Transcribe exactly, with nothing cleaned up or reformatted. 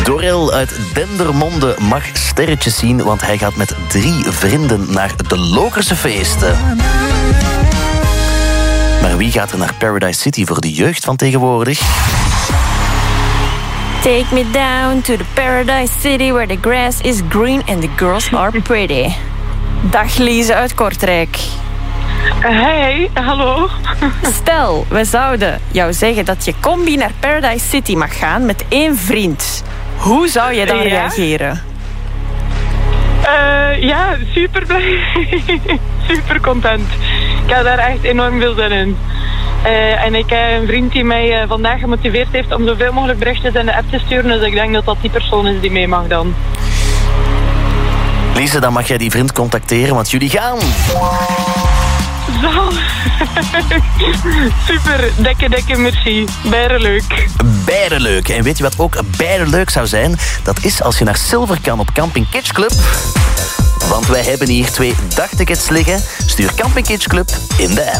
Dorel uit Dendermonde mag sterretjes zien, want hij gaat met drie vrienden naar de Lokerse feesten. Maar wie gaat er naar Paradise City voor de jeugd van tegenwoordig? Take me down to the Paradise City where the grass is green and the girls are pretty. Dag Lise uit Kortrijk. Hey, hallo. Stel, we zouden jou zeggen dat je combi naar Paradise City mag gaan met één vriend. Hoe zou je dan Ja? reageren? Uh, ja, super blij. Super content. Ik heb daar echt enorm veel zin in. Uh, en ik heb een vriend die mij uh, vandaag gemotiveerd heeft om zoveel mogelijk berichtjes in de app te sturen. Dus ik denk dat dat die persoon is die mee mag dan. Lise, dan mag jij die vriend contacteren, want jullie gaan. Zo. Super, dikke, dikke merci. Bijna leuk. Bijna leuk. En weet je wat ook bijna leuk zou zijn? Dat is als je naar Silver kan op Camping Kids Club. Want wij hebben hier twee dagtickets liggen. Stuur Camping Kids Club in de app.